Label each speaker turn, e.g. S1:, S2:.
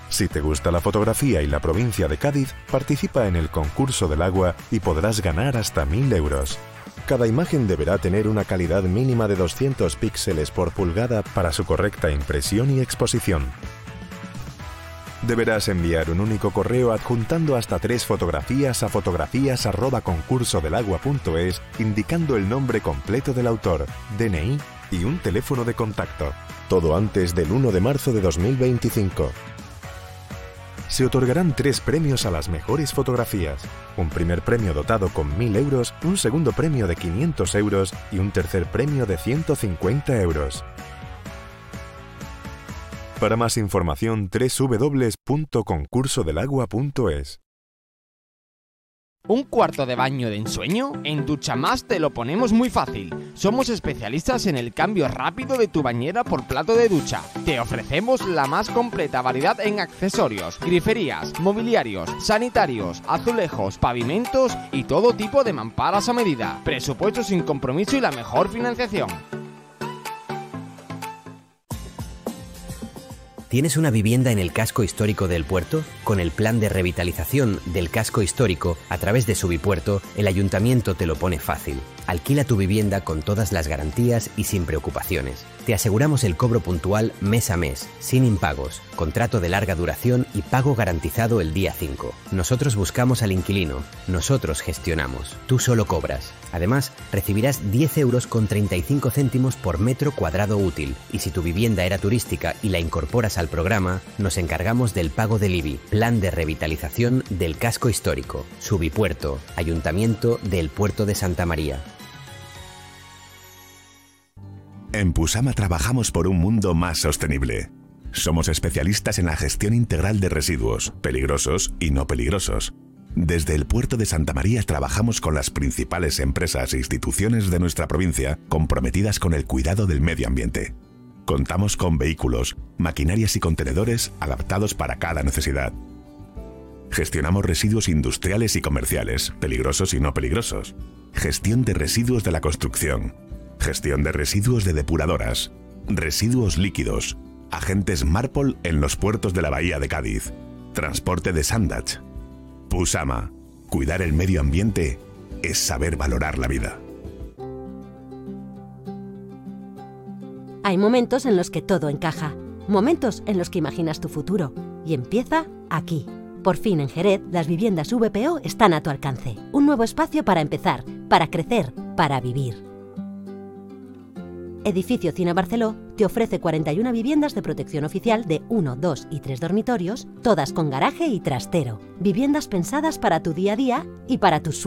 S1: Si te gusta la fotografía y la provincia de Cádiz, participa en el concurso del agua y podrás ganar hasta 1.000 euros. Cada imagen deberá tener una calidad mínima de 200 píxeles por pulgada para su correcta impresión y exposición. Deberás enviar un único correo adjuntando hasta 3 fotografías a fotografías@concursodelagua.es indicando el nombre completo del autor, DNI y un teléfono de contacto. Todo antes del 1 de marzo de 2025. Se otorgarán 3 premios a las mejores fotografías. Un primer premio dotado con 1.000 euros, un segundo premio de 500 euros y un tercer premio de 150 euros. Para más información, www.concursodelagua.es.
S2: ¿Un cuarto de baño de ensueño? En Duchamás te lo ponemos muy fácil. Somos especialistas en el cambio rápido de tu bañera por plato de ducha. Te ofrecemos la más completa variedad en accesorios, griferías, mobiliarios, sanitarios, azulejos, pavimentos y todo tipo de mamparas a medida. Presupuesto sin compromiso y la mejor financiación.
S3: ¿Tienes una vivienda en el casco histórico del puerto? Con el plan de revitalización del casco histórico a través de Subipuerto, el ayuntamiento te lo pone fácil. Alquila tu vivienda con todas las garantías y sin preocupaciones. Te aseguramos el cobro puntual mes a mes, sin impagos, contrato de larga duración y pago garantizado el día 5. Nosotros buscamos al inquilino, nosotros gestionamos, tú solo cobras. Además, recibirás 10 euros con 35 céntimos por metro cuadrado útil y si tu vivienda era turística y la incorporas al programa, nos encargamos del pago del IBI, Plan de Revitalización del Casco Histórico, Subipuerto, Ayuntamiento del Puerto de Santa María.
S4: En Pusama trabajamos por un mundo más sostenible. Somos especialistas en la gestión integral de residuos, peligrosos y no peligrosos. Desde el Puerto de Santa María trabajamos con las principales empresas e instituciones de nuestra provincia comprometidas con el cuidado del medio ambiente. Contamos con vehículos, maquinarias y contenedores adaptados para cada necesidad. Gestionamos residuos industriales y comerciales, peligrosos y no peligrosos. Gestión de residuos de la construcción. Gestión de residuos de depuradoras. Residuos líquidos. Agentes Marpol en los puertos de la Bahía de Cádiz. Transporte de Sandach. Pusama. Cuidar el medio ambiente es saber valorar la vida.
S5: Hay momentos en los que todo encaja. Momentos en los que imaginas tu futuro. Y empieza aquí. Por fin en Jerez, las viviendas VPO están a tu alcance. Un nuevo espacio para empezar, para crecer, para vivir. Edificio Cine Barceló te ofrece 41 viviendas de protección oficial de 1, 2 y 3 dormitorios, todas con garaje y trastero. Viviendas pensadas para tu día a día y para tus sueños.